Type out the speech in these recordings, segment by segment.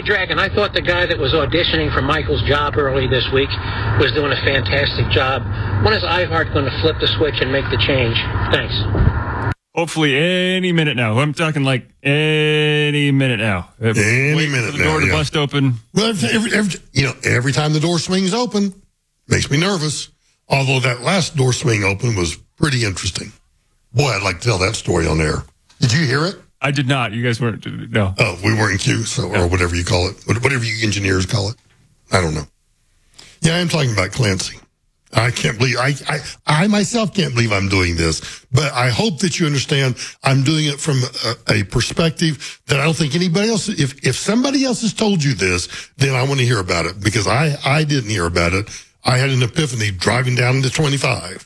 Hey, Dragon, I thought the guy that was auditioning for Michael's job early this week was doing a fantastic job. When is iHeart going to flip the switch and make the change? Thanks. Hopefully any minute now. I'm talking like any minute now. Any minute for the now. door to bust open. Well, every time the door swings open, makes me nervous. Although that last door swing open was pretty interesting. Boy, I'd like to tell that story on air. Did you hear it? I did not. You guys weren't. No. Oh, we weren't in queue, or whatever you call it. Whatever you engineers call it. I don't know. Yeah, I'm talking about Clancy. I can't believe, I myself can't believe I'm doing this, but I hope that you understand I'm doing it from a perspective that I don't think anybody else, if somebody else has told you this, then I want to hear about it, because I didn't hear about it. I had an epiphany driving down into 25.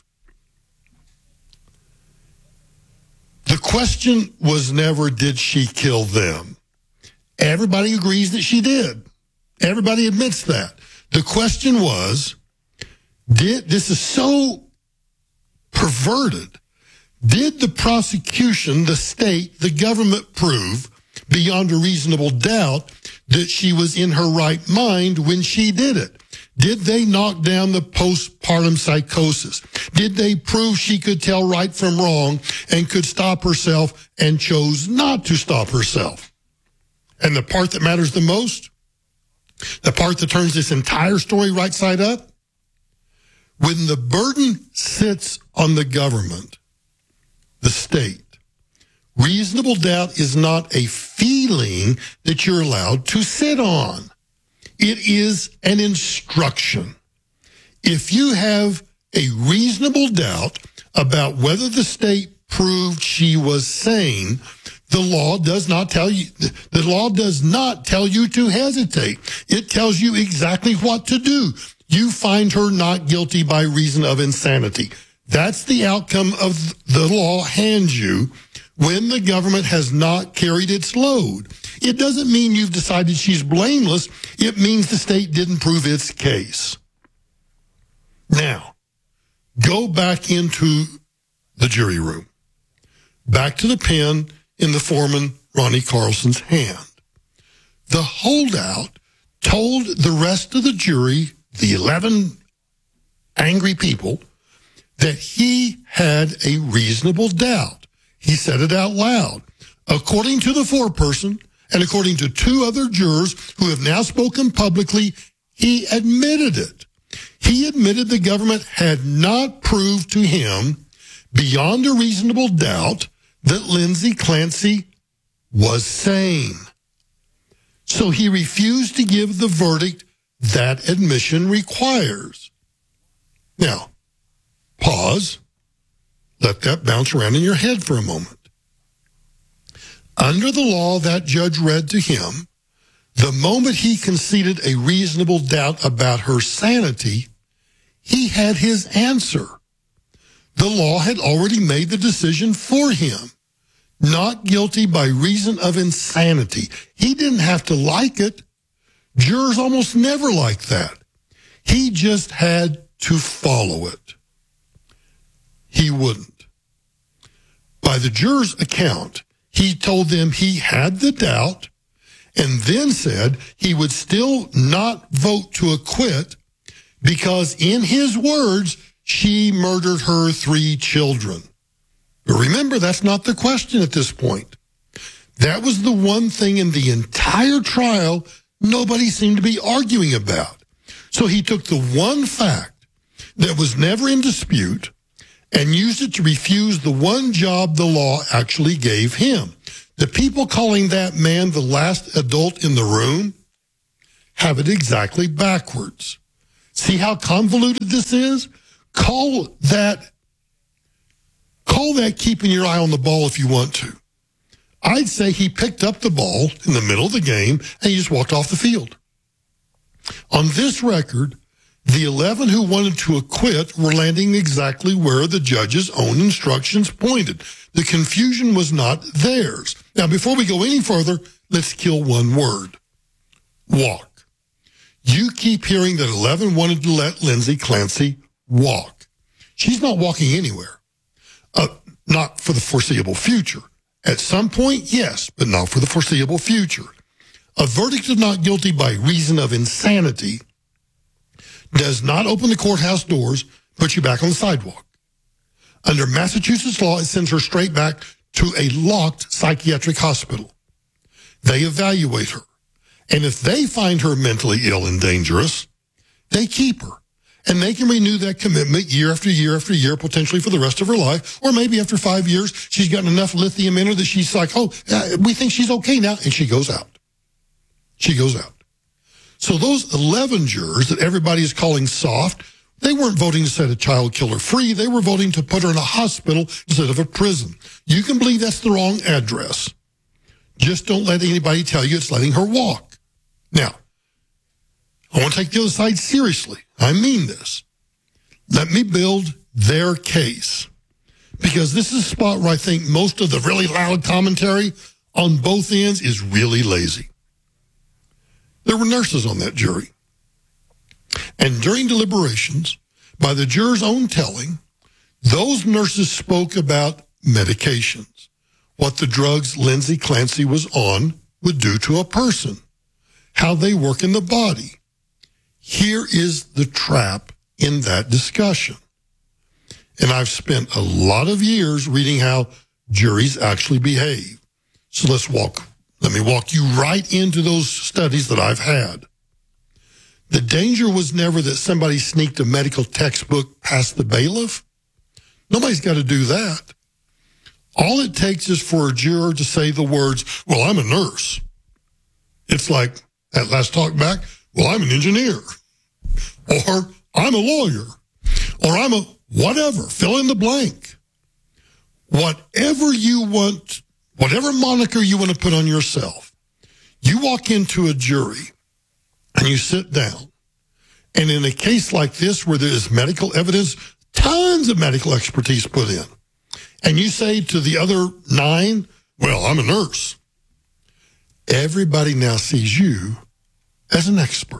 The question was never, did she kill them? Everybody agrees that she did. Everybody admits that. The question was, this is so perverted. Did the prosecution, the state, the government prove beyond a reasonable doubt that she was in her right mind when she did it? Did they knock down the postpartum psychosis? Did they prove she could tell right from wrong and could stop herself and chose not to stop herself? And the part that matters the most, the part that turns this entire story right side up, when the burden sits on the government, the state, reasonable doubt is not a feeling that you're allowed to sit on. It is an instruction. If you have a reasonable doubt about whether the state proved she was sane, the law does not tell you to hesitate. It tells you exactly what to do. You find her not guilty by reason of insanity. That's the outcome of the law hands you when the government has not carried its load. It doesn't mean you've decided she's blameless. It means the state didn't prove its case. Now, go back into the jury room. Back to the pen in the foreman, Ronnie Carlson's hand. The holdout told the rest of the jury, the 11 angry people, that he had a reasonable doubt. He said it out loud. According to the foreperson, and according to two other jurors who have now spoken publicly, he admitted it. He admitted the government had not proved to him, beyond a reasonable doubt, that Lindsay Clancy was sane. So he refused to give the verdict that admission requires. Now, pause. Let that bounce around in your head for a moment. Under the law that judge read to him, the moment he conceded a reasonable doubt about her sanity, he had his answer. The law had already made the decision for him. Not guilty by reason of insanity. He didn't have to like it. Jurors almost never like that. He just had to follow it. He wouldn't. By the juror's account, he told them he had the doubt and then said he would still not vote to acquit because, in his words, she murdered her 3 children. But remember, that's not the question at this point. That was the one thing in the entire trial nobody seemed to be arguing about. So he took the one fact that was never in dispute and used it to refuse the one job the law actually gave him. The people calling that man the last adult in the room have it exactly backwards. See how convoluted this is? Call that keeping your eye on the ball if you want to. I'd say he picked up the ball in the middle of the game and he just walked off the field. On this record, the 11 who wanted to acquit were landing exactly where the judge's own instructions pointed. The confusion was not theirs. Now, before we go any further, let's kill one word. Walk. You keep hearing that 11 wanted to let Lindsay Clancy walk. She's not walking anywhere. Not for the foreseeable future. At some point, yes, but not for the foreseeable future. A verdict of not guilty by reason of insanity does not open the courthouse doors, put you back on the sidewalk. Under Massachusetts law, it sends her straight back to a locked psychiatric hospital. They evaluate her. And if they find her mentally ill and dangerous, they keep her. And they can renew that commitment year after year after year, potentially for the rest of her life. Or maybe after 5 years, she's gotten enough lithium in her that she's like, oh, we think she's okay now. And she goes out. She goes out. So those 11 jurors that everybody is calling soft, they weren't voting to set a child killer free. They were voting to put her in a hospital instead of a prison. You can believe that's the wrong address. Just don't let anybody tell you it's letting her walk. Now, I want to take the other side seriously. I mean this. Let me build their case. Because this is a spot where I think most of the really loud commentary on both ends is really lazy. There were nurses on that jury. And during deliberations, by the jurors' own telling, those nurses spoke about medications, what the drugs Lindsay Clancy was on would do to a person, how they work in the body. Here is the trap in that discussion. And I've spent a lot of years reading how juries actually behave. So let me walk you right into those studies that I've had. The danger was never that somebody sneaked a medical textbook past the bailiff. Nobody's got to do that. All it takes is for a juror to say the words, well, I'm a nurse. It's like that last talk back, well, I'm an engineer. Or I'm a lawyer. Or I'm a whatever, fill in the blank. Whatever you want, whatever moniker you want to put on yourself, you walk into a jury and you sit down. And in a case like this where there is medical evidence, tons of medical expertise put in. And you say to the other 9, well, I'm a nurse. Everybody now sees you as an expert.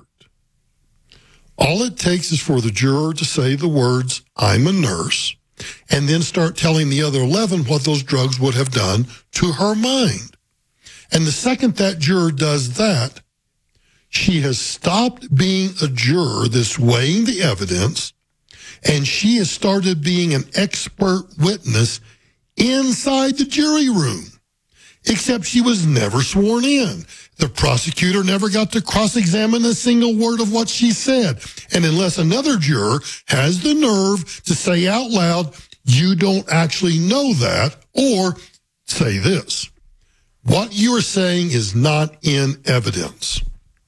All it takes is for the juror to say the words, I'm a nurse, and then start telling the other 11 what those drugs would have done to her mind. And the second that juror does that, she has stopped being a juror that's weighing the evidence, and she has started being an expert witness inside the jury room. Except she was never sworn in. The prosecutor never got to cross-examine a single word of what she said. And unless another juror has the nerve to say out loud, you don't actually know that, or say this, what you are saying is not in evidence.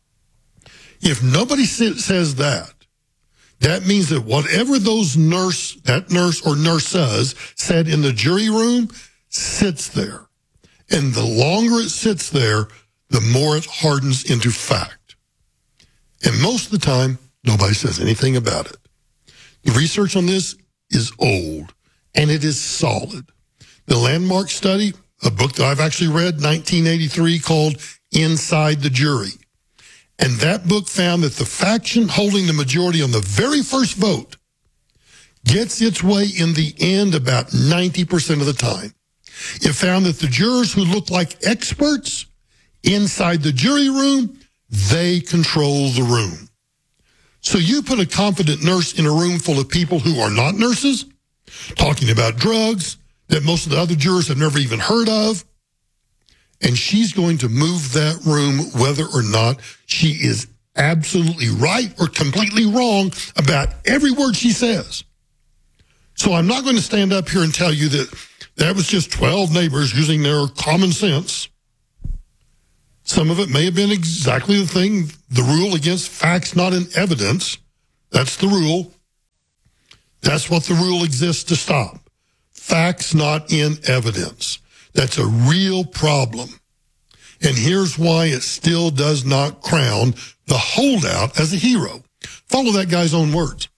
If nobody says that, that means that whatever that nurse or nurses said in the jury room sits there. And the longer it sits there, the more it hardens into fact. And most of the time, nobody says anything about it. The research on this is old, and it is solid. The landmark study, a book that I've actually read, 1983, called Inside the Jury. And that book found that the faction holding the majority on the very first vote gets its way in the end about 90% of the time. It found that the jurors who look like experts inside the jury room, they control the room. So you put a confident nurse in a room full of people who are not nurses, talking about drugs that most of the other jurors have never even heard of, and she's going to move that room whether or not she is absolutely right or completely wrong about every word she says. So I'm not going to stand up here and tell you that was just 12 neighbors using their common sense. Some of it may have been exactly the rule against facts not in evidence. That's the rule. That's what the rule exists to stop. Facts not in evidence. That's a real problem. And here's why it still does not crown the holdout as a hero. Follow that guy's own words.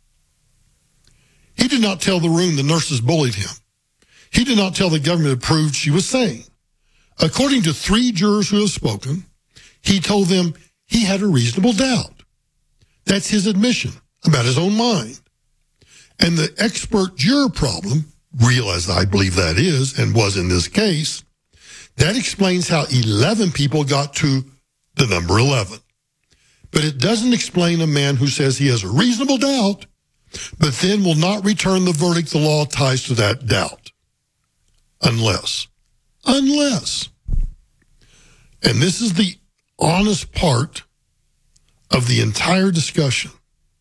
He did not tell the room the nurses bullied him. He did not tell the government it proved she was sane. According to 3 jurors who have spoken, he told them he had a reasonable doubt. That's his admission about his own mind. And the expert juror problem, real as I believe that is and was in this case, that explains how 11 people got to the number 11. But it doesn't explain a man who says he has a reasonable doubt, but then will not return the verdict the law ties to that doubt. Unless. And this is the honest part of the entire discussion.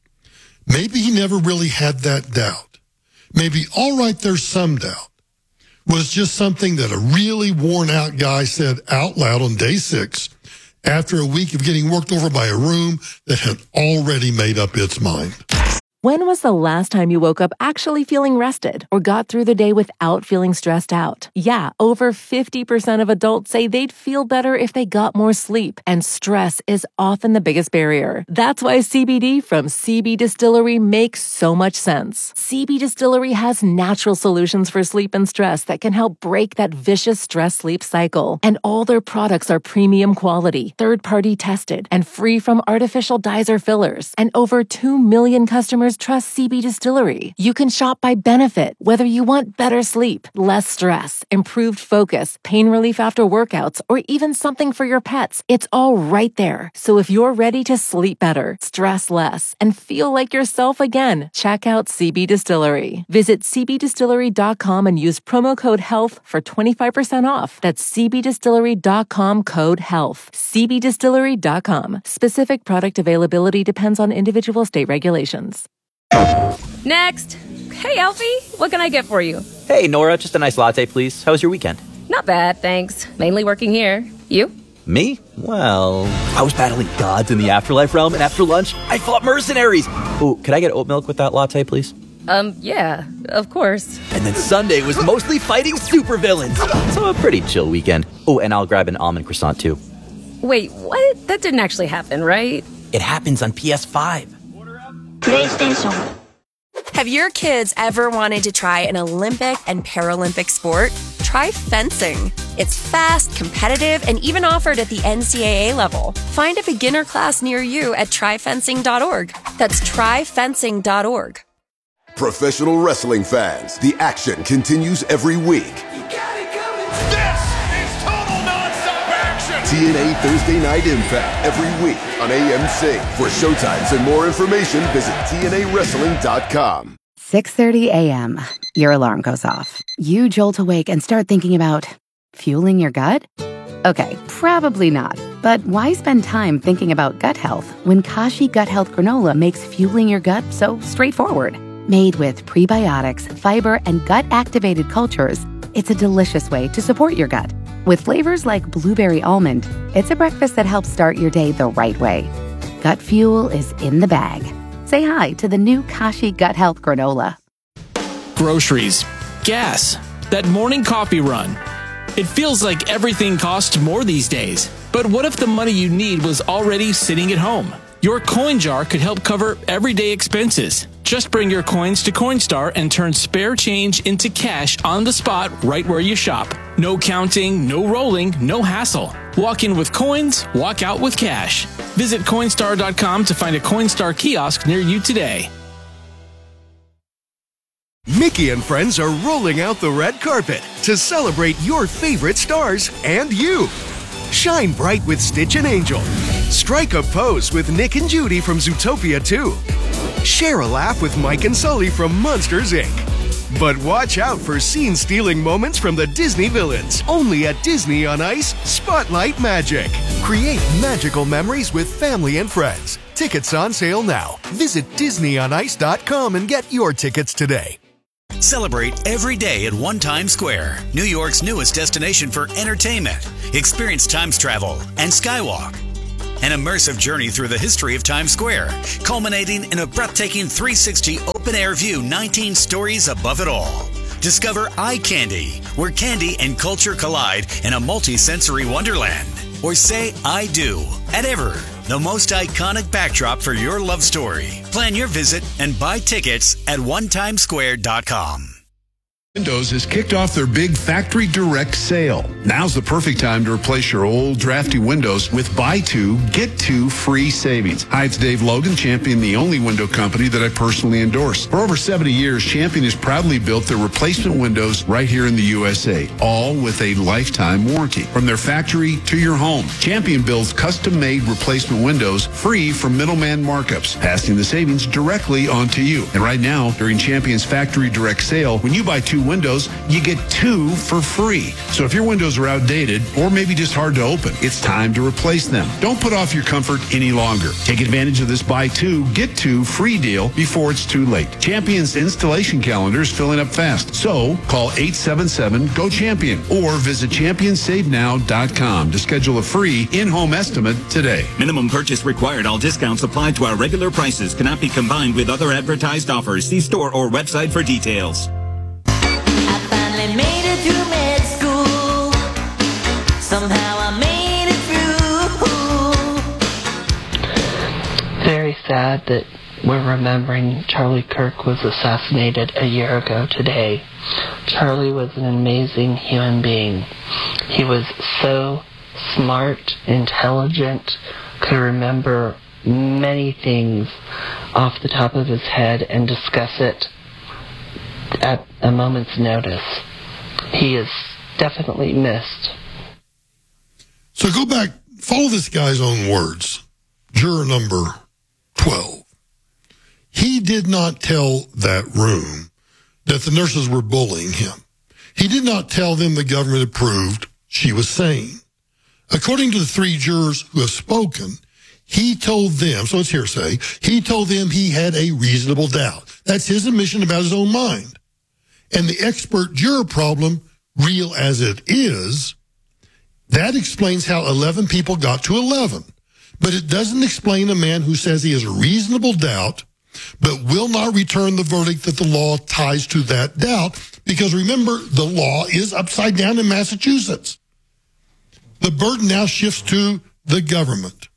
Maybe he never really had that doubt. Maybe, all right, there's some doubt. Was just something that a really worn out guy said out loud on day 6 after a week of getting worked over by a room that had already made up its mind. When was the last time you woke up actually feeling rested or got through the day without feeling stressed out? Yeah, over 50% of adults say they'd feel better if they got more sleep, and stress is often the biggest barrier. That's why CBD from CB Distillery makes so much sense. CB Distillery has natural solutions for sleep and stress that can help break that vicious stress-sleep cycle. And all their products are premium quality, third-party tested, and free from artificial dyes or fillers. And over 2 million customers trust CB Distillery. You can shop by benefit, whether you want better sleep, less stress, improved focus, pain relief after workouts, or even something for your pets. It's all right there. So if you're ready to sleep better, stress less, and feel like yourself again, check out CB Distillery. Visit cbdistillery.com and use promo code HEALTH for 25% off. That's cbdistillery.com code HEALTH. cbdistillery.com. Specific product availability depends on individual state regulations. Next. Hey, Alfie, what can I get for you? Hey, Nora, just a nice latte, please. How was your weekend? Not bad, thanks. Mainly working here. You? Me? Well, I was battling gods in the afterlife realm, and after lunch, I fought mercenaries. Ooh, could I get oat milk with that latte, please? Yeah, of course. And then Sunday was mostly fighting supervillains. So a pretty chill weekend. Oh, and I'll grab an almond croissant, too. Wait, what? That didn't actually happen, right? It happens on PS5. PlayStation. Have your kids ever wanted to try an Olympic and Paralympic sport? Try fencing. It's fast, competitive, and even offered at the NCAA level. Find a beginner class near you at tryfencing.org. That's tryfencing.org. Professional wrestling fans, the action continues every week. TNA Thursday Night Impact every week on AMC. For showtimes and more information, visit TNAWrestling.com. 6:30 a.m. Your alarm goes off. You jolt awake and start thinking about fueling your gut? Okay, probably not. But why spend time thinking about gut health when Kashi Gut Health Granola makes fueling your gut so straightforward? Made with prebiotics, fiber, and gut-activated cultures, it's a delicious way to support your gut. With flavors like blueberry almond, it's a breakfast that helps start your day the right way. Gut fuel is in the bag. Say hi to the new Kashi Gut Health Granola. Groceries, gas, that morning coffee run. It feels like everything costs more these days. But what if the money you need was already sitting at home? Your coin jar could help cover everyday expenses. Just bring your coins to Coinstar and turn spare change into cash on the spot right where you shop. No counting, no rolling, no hassle. Walk in with coins, walk out with cash. Visit Coinstar.com to find a Coinstar kiosk near you today. Mickey and friends are rolling out the red carpet to celebrate your favorite stars and you. Shine bright with Stitch and Angel. Strike a pose with Nick and Judy from Zootopia 2. Share a laugh with Mike and Sully from Monsters, Inc. But watch out for scene-stealing moments from the Disney villains. Only at Disney on Ice Spotlight Magic. Create magical memories with family and friends. Tickets on sale now. Visit DisneyOnIce.com and get your tickets today. Celebrate every day at One Times Square, New York's newest destination for entertainment. Experience Times Travel and Skywalk. An immersive journey through the history of Times Square, culminating in a breathtaking 360 open-air view 19 stories above it all. Discover Eye Candy, where candy and culture collide in a multi-sensory wonderland. Or say I do at Ever, the most iconic backdrop for your love story. Plan your visit and buy tickets at onetimesquare.com. Windows has kicked off their big Factory Direct sale. Now's the perfect time to replace your old drafty windows with buy two, get two free savings. Hi, it's Dave Logan, Champion, the only window company that I personally endorse. For over 70 years, Champion has proudly built their replacement windows right here in the USA, all with a lifetime warranty. From their factory to your home, Champion builds custom-made replacement windows free from middleman markups, passing the savings directly onto you. And right now, during Champion's Factory Direct sale, when you buy two windows, you get two for free. So if your windows are outdated or maybe just hard to open, it's time to replace them. Don't put off your comfort any longer. Take advantage of this buy two, get two free deal before it's too late. Champion's installation calendar is filling up fast. So call 877-GO-CHAMPION or visit championsavenow.com to schedule a free in-home estimate today. Minimum purchase required. All discounts applied to our regular prices. Cannot be combined with other advertised offers. See store or website for details. Finally made it through med school. Somehow I made it through. Very sad that we're remembering Charlie Kirk was assassinated a year ago today. Charlie was an amazing human being. He was so smart, intelligent, could remember many things off the top of his head and discuss it at a moment's notice. He is definitely missed. So go back, follow this guy's own words. Juror number 12. He did not tell that room that the nurses were bullying him. He did not tell them the government approved she was sane. According to the three jurors who have spoken, he told them, so it's hearsay, he told them he had a reasonable doubt. That's his admission about his own mind. And the expert juror problem, real as it is, that explains how 11 people got to 11. But it doesn't explain a man who says he has a reasonable doubt, but will not return the verdict that the law ties to that doubt. Because remember, the law is upside down in Massachusetts. The burden now shifts to the government.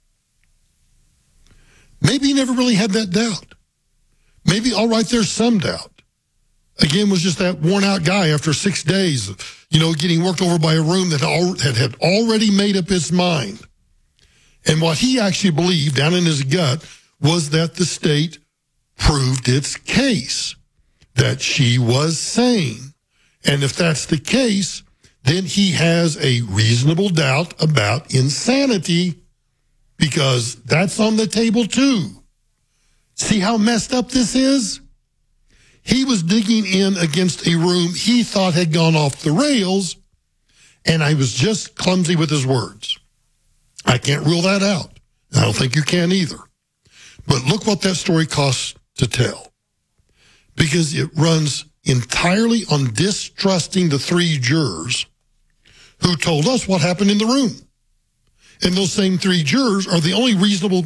Maybe he never really had that doubt. Maybe, all right, there's some doubt. Again, was just that worn-out guy after 6 days, getting worked over by a room that had already made up his mind. And what he actually believed down in his gut was that the state proved its case, that she was sane. And if that's the case, then he has a reasonable doubt about insanity, because that's on the table too. See how messed up this is? He was digging in against a room he thought had gone off the rails, and I was just clumsy with his words. I can't rule that out. I don't think you can either. But look what that story costs to tell, because it runs entirely on distrusting the three jurors who told us what happened in the room. And those same three jurors are the only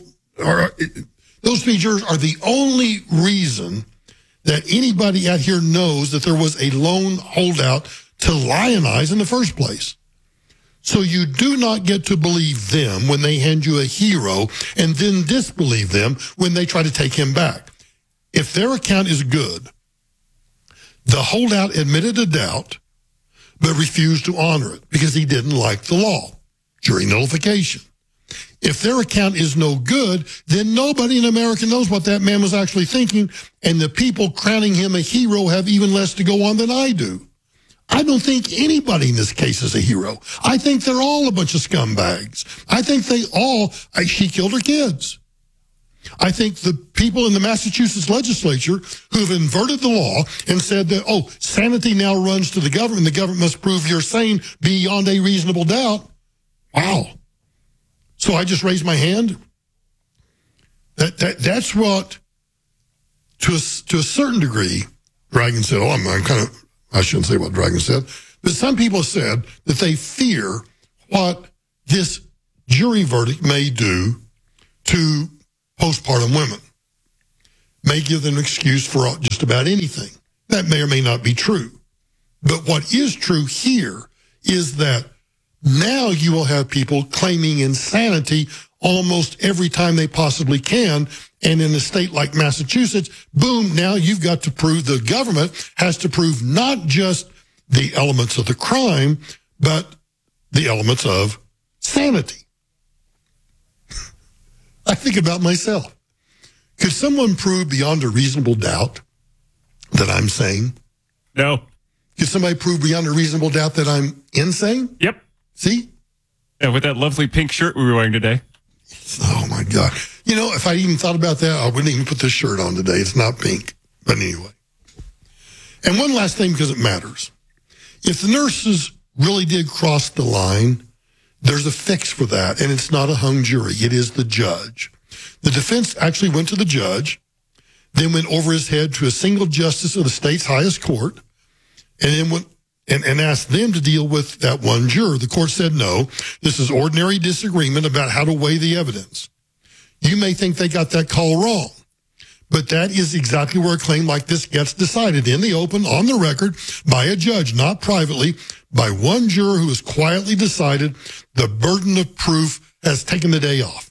those three jurors are the only reason that anybody out here knows that there was a lone holdout to lionize in the first place. So you do not get to believe them when they hand you a hero and then disbelieve them when they try to take him back. If their account is good, the holdout admitted a doubt, but refused to honor it because he didn't like the law, jury nullification. If their account is no good, then nobody in America knows what that man was actually thinking, and the people crowning him a hero have even less to go on than I do. I don't think anybody in this case is a hero. I think they're all a bunch of scumbags. I think she killed her kids. I think the people in the Massachusetts legislature who have inverted the law and said that, sanity now runs to the government must prove you're sane beyond a reasonable doubt. Wow. So I just raised my hand. That's what, to a certain degree, Dragon said, I shouldn't say what Dragon said, but some people said that they fear what this jury verdict may do to postpartum women. May give them an excuse for just about anything. That may or may not be true. But what is true here is that now you will have people claiming insanity almost every time they possibly can. And in a state like Massachusetts, boom, now you've got to prove, the government has to prove not just the elements of the crime, but the elements of sanity. I think about myself. Could someone prove beyond a reasonable doubt that I'm sane? No. Could somebody prove beyond a reasonable doubt that I'm insane? Yep. See? And with that lovely pink shirt we were wearing today. Oh, my God. You know, if I even thought about that, I wouldn't even put this shirt on today. It's not pink. But anyway. And one last thing, because it matters. If the nurses really did cross the line, there's a fix for that, and it's not a hung jury. It is the judge. The defense actually went to the judge, then went over his head to a single justice of the state's highest court, and then went and asked them to deal with that one juror. The court said, no, this is ordinary disagreement about how to weigh the evidence. You may think they got that call wrong, but that is exactly where a claim like this gets decided, in the open, on the record, by a judge, not privately, by one juror who has quietly decided the burden of proof has taken the day off.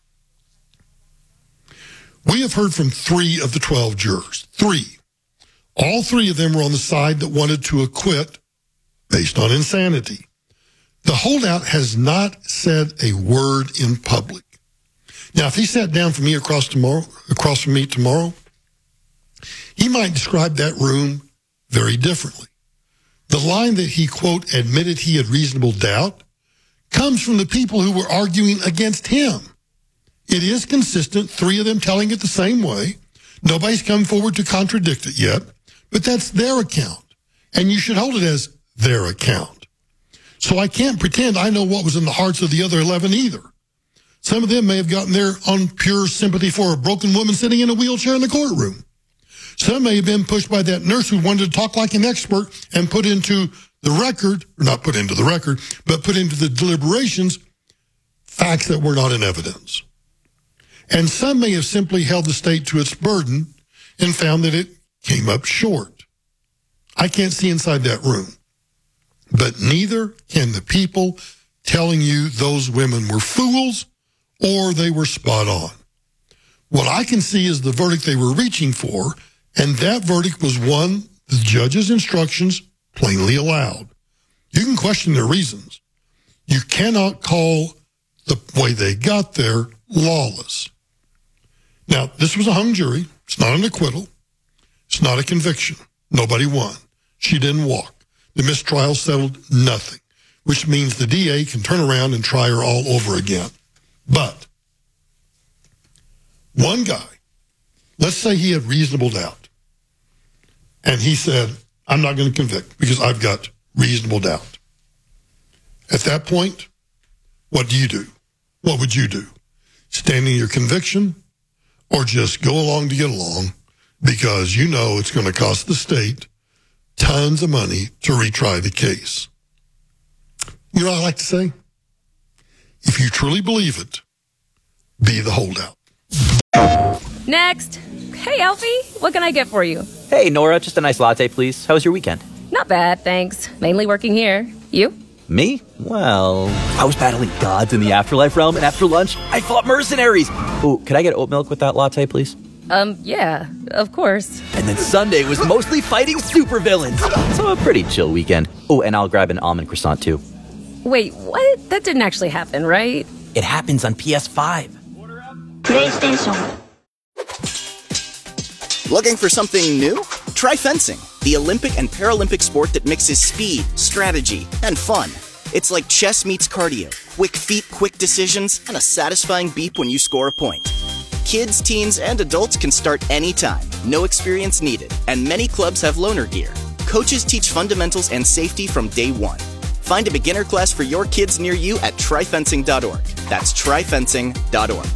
We have heard from 3 of the 12 jurors. 3. All 3 of them were on the side that wanted to acquit based on insanity. The holdout has not said a word in public. Now, if he sat down from me across from me tomorrow, he might describe that room very differently. The line that he, quote, admitted he had reasonable doubt comes from the people who were arguing against him. It is consistent, 3 of them telling it the same way. Nobody's come forward to contradict it yet, but that's their account, and you should hold it as their account. So I can't pretend I know what was in the hearts of the other 11 either. Some of them may have gotten there on pure sympathy for a broken woman sitting in a wheelchair in the courtroom. Some may have been pushed by that nurse who wanted to talk like an expert and put into the record, or not put into the record, but put into the deliberations facts that were not in evidence. And some may have simply held the state to its burden and found that it came up short. I can't see inside that room. But neither can the people telling you those women were fools or they were spot on. What I can see is the verdict they were reaching for, and that verdict was one the judge's instructions plainly allowed. You can question their reasons. You cannot call the way they got there lawless. Now, this was a hung jury. It's not an acquittal. It's not a conviction. Nobody won. She didn't walk. The mistrial settled nothing, which means the DA can turn around and try her all over again. But one guy, let's say he had reasonable doubt, and he said, I'm not going to convict because I've got reasonable doubt. At that point, what do you do? What would you do? Stand in your conviction or just go along to get along because you know it's going to cost the state tons of money to retry the case? You know what I like to say? If you truly believe it, be the holdout. Next. Hey, Alfie, what can I get for you? Hey, Nora, just a nice latte, please. How was your weekend? Not bad, thanks. Mainly working here. You? Me? Well, I was battling gods in the afterlife realm, and after lunch, I fought mercenaries. Oh, could I get oat milk with that latte, please? Yeah, of course. And then Sunday was mostly fighting supervillains. So a pretty chill weekend. Oh, and I'll grab an almond croissant, too. Wait, what? That didn't actually happen, right? It happens on PS5. PlayStation. Looking for something new? Try fencing, the Olympic and Paralympic sport that mixes speed, strategy, and fun. It's like chess meets cardio. Quick feet, quick decisions, and a satisfying beep when you score a point. Kids, teens, and adults can start anytime. No experience needed. And many clubs have loaner gear. Coaches teach fundamentals and safety from day one. Find a beginner class for your kids near you at tryfencing.org. That's tryfencing.org.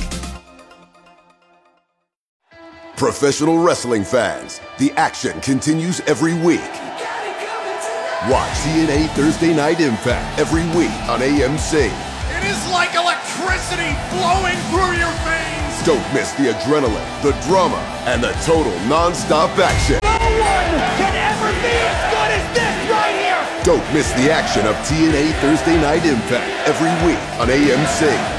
Professional wrestling fans, the action continues every week. Watch TNA Thursday Night Impact every week on AMC. It is like electricity flowing through your veins. Don't miss the adrenaline, the drama, and the total non-stop action. No one can ever be as good as this right here. Don't miss the action of TNA Thursday Night Impact every week on AMC.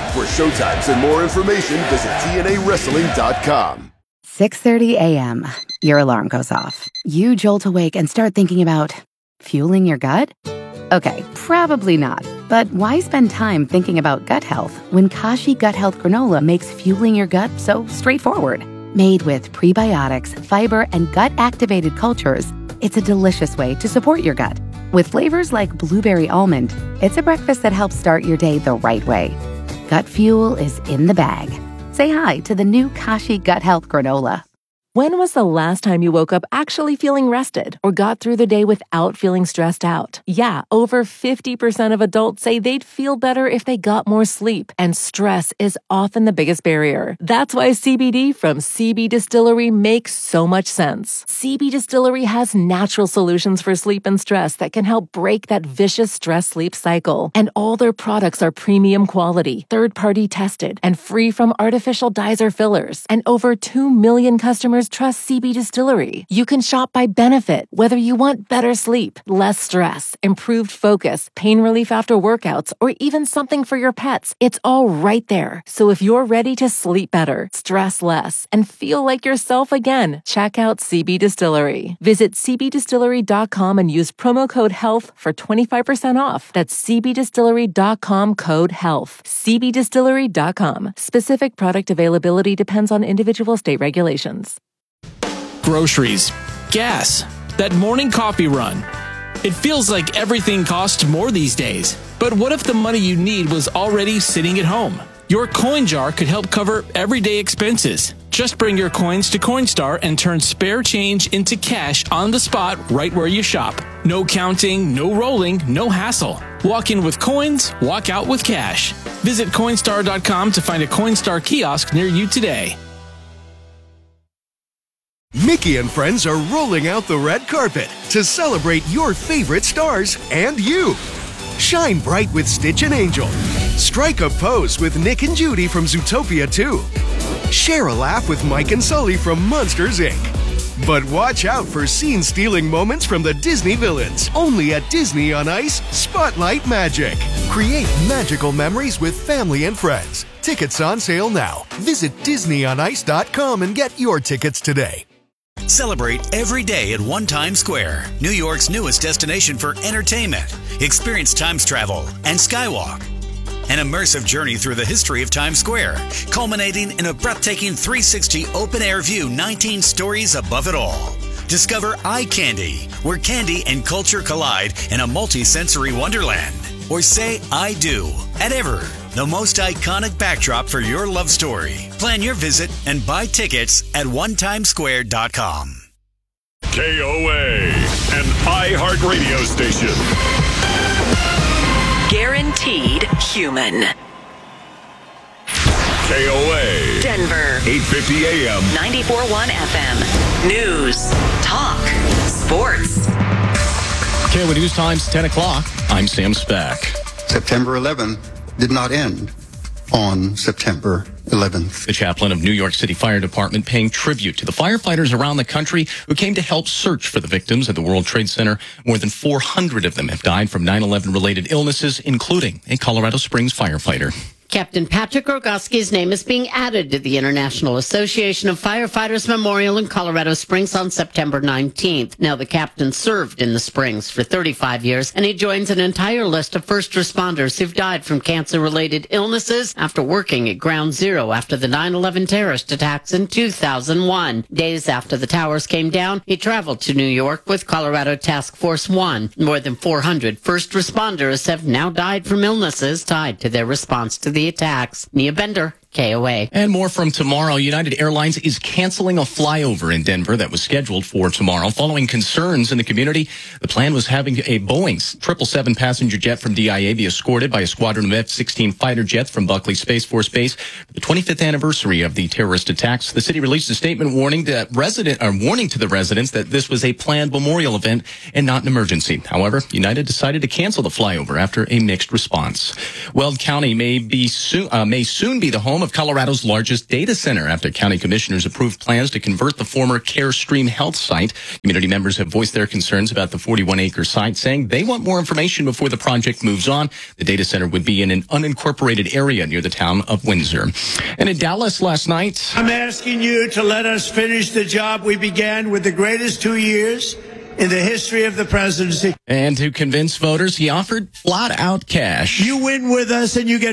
For showtimes and more information, visit TNAWrestling.com. 6:30 a.m. Your alarm goes off. You jolt awake and start thinking about fueling your gut? Okay, probably not. But why spend time thinking about gut health when Kashi Gut Health Granola makes fueling your gut so straightforward? Made with prebiotics, fiber, and gut-activated cultures, it's a delicious way to support your gut. With flavors like blueberry almond, it's a breakfast that helps start your day the right way. Gut fuel is in the bag. Say hi to the new Kashi Gut Health Granola. When was the last time you woke up actually feeling rested or got through the day without feeling stressed out? Yeah, over 50% of adults say they'd feel better if they got more sleep, and stress is often the biggest barrier. That's why CBD from CB Distillery makes so much sense. CB Distillery has natural solutions for sleep and stress that can help break that vicious stress-sleep cycle. And all their products are premium quality, third-party tested, and free from artificial dyes or fillers. And over 2 million customers trust CB Distillery. You can shop by benefit, whether you want better sleep, less stress, improved focus, pain relief after workouts, or even something for your pets. It's all right there. So if you're ready to sleep better, stress less, and feel like yourself again, check out CB Distillery. Visit cbdistillery.com and use promo code HEALTH for 25% off. That's cbdistillery.com code HEALTH. cbdistillery.com. Specific product availability depends on individual state regulations. Groceries, gas, that morning coffee run. It feels like everything costs more these days. But what if the money you need was already sitting at home? Your coin jar could help cover everyday expenses. Just bring your coins to Coinstar and turn spare change into cash on the spot right where you shop. No counting, no rolling, no hassle. Walk in with coins, walk out with cash. Visit Coinstar.com to find a Coinstar kiosk near you today. Mickey and friends are rolling out the red carpet to celebrate your favorite stars and you. Shine bright with Stitch and Angel. Strike a pose with Nick and Judy from Zootopia 2. Share a laugh with Mike and Sully from Monsters, Inc. But watch out for scene-stealing moments from the Disney villains, only at Disney on Ice Spotlight Magic. Create magical memories with family and friends. Tickets on sale now. Visit DisneyOnIce.com and get your tickets today. Celebrate every day at One Times Square, New York's newest destination for entertainment. Experience Times Travel and Skywalk. An immersive journey through the history of Times Square, culminating in a breathtaking 360 open-air view 19 stories above it all. Discover Eye Candy, where candy and culture collide in a multi-sensory wonderland. Or say I do at Ever, the most iconic backdrop for your love story. Plan your visit and buy tickets at onetimesquare.com. KOA, an iHeartRadio station. Guaranteed human. KOA. Denver. 850 AM. 94.1 FM. News. Talk. Sports. KOA News Times, 10 o'clock. I'm Sam Spack. September 11 did not end on September 11th. The chaplain of New York City Fire Department paying tribute to the firefighters around the country who came to help search for the victims at the World Trade Center. More than 400 of them have died from 9/11 related illnesses, including a Colorado Springs firefighter. Captain Patrick Rogoski's name is being added to the International Association of Firefighters Memorial in Colorado Springs on September 19th. Now, the captain served in the Springs for 35 years, and he joins an entire list of first responders who've died from cancer-related illnesses after working at Ground Zero after the 9/11 terrorist attacks in 2001. Days after the towers came down, he traveled to New York with Colorado Task Force 1. More than 400 first responders have now died from illnesses tied to their response to the attacks. Nia Bender, KOA. And more from tomorrow. United Airlines is canceling a flyover in Denver that was scheduled for tomorrow. Following concerns in the community, the plan was having a Boeing 777 passenger jet from DIA be escorted by a squadron of F-16 fighter jets from Buckley Space Force Base for the 25th anniversary of the terrorist attacks. The city released a statement warning to the residents that this was a planned memorial event and not an emergency. However, United decided to cancel the flyover after a mixed response. Weld County may soon be the home home of Colorado's largest data center after county commissioners approved plans to convert the former CareStream Health site. Community members have voiced their concerns about the 41-acre site, saying they want more information before the project moves on. The data center would be in an unincorporated area near the town of Windsor. And in Dallas last night, I'm asking you to let us finish the job we began with the greatest 2 years in the history of the presidency. And to convince voters, he offered flat-out cash. You win with us and you get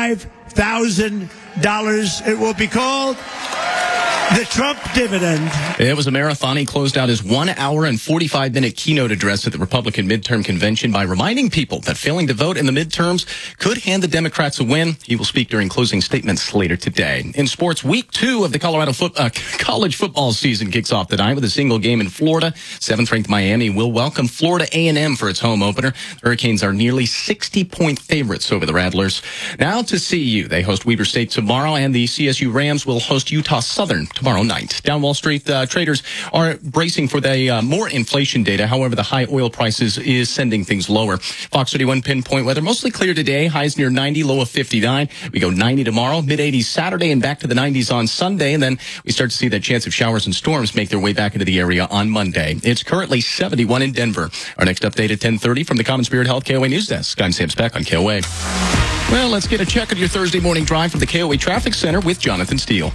$5,000. It will be called the Trump dividend. It was a marathon. He closed out his 1 hour and 45-minute keynote address at the Republican midterm convention by reminding people that failing to vote in the midterms could hand the Democrats a win. He will speak during closing statements later today. In sports, week 2 of the Colorado college football season kicks off tonight with a single game in Florida. 7th-ranked Miami will welcome Florida A&M for its home opener. Hurricanes are nearly 60-point favorites over the Rattlers. Now to CU. They host Weber State tomorrow, and the CSU Rams will host Utah Southern tomorrow night. Down Wall Street, traders are bracing for the more inflation data. However, the high oil prices is sending things lower. Fox 31 pinpoint weather, mostly clear today. Highs near 90, low of 59. We go 90 tomorrow, mid-80s Saturday, and back to the 90s on Sunday. And then we start to see that chance of showers and storms make their way back into the area on Monday. It's currently 71 in Denver. Our next update at 10:30 from the Common Spirit Health KOA News Desk. I'm Sam Speck on KOA. Well, let's get a check on your Thursday morning drive from the KOA Traffic Center with Jonathan Steele.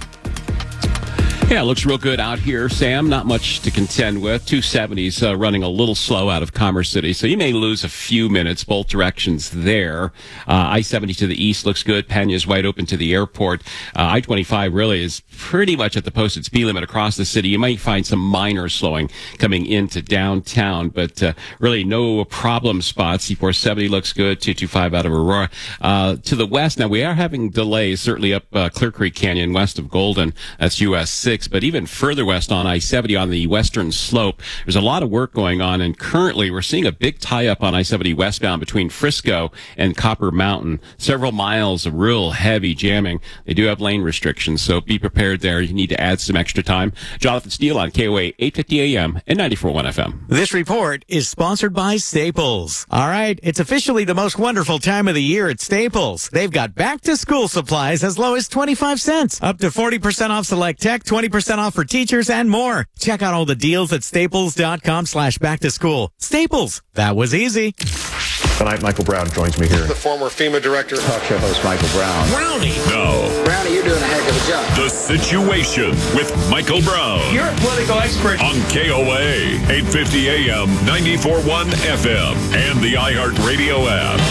Yeah, it looks real good out here, Sam. Not much to contend with. 270's running a little slow out of Commerce City, so you may lose a few minutes, both directions there. I-70 to the east looks good. Pena's wide open to the airport. I-25 really is pretty much at the posted speed limit across the city. You might find some minor slowing coming into downtown, but really no problem spots. C-470 looks good. 225 out of Aurora. To the west, now we are having delays, certainly up Clear Creek Canyon west of Golden. That's US 6. But even further west on I-70 on the western slope, there's a lot of work going on, and currently we're seeing a big tie-up on I-70 westbound between Frisco and Copper Mountain. Several miles of real heavy jamming. They do have lane restrictions, so be prepared there. You need to add some extra time. Jonathan Steele on KOA 850 AM and 94.1 FM. This report is sponsored by Staples. All right, it's officially the most wonderful time of the year at Staples. They've got back-to-school supplies as low as 25 cents, up to 40% off select tech, 20% off for teachers, and more. Check out all the deals at staples.com/back-to-school. Staples, that was easy. Tonight, Michael Brown joins me here. The former FEMA director. Talk show host Michael Brown. Brownie. Now, Brownie, you're doing a heck of a job. The Situation with Michael Brown. You're a political expert. On KOA, 850 AM, 94.1 FM, and the iHeartRadio app.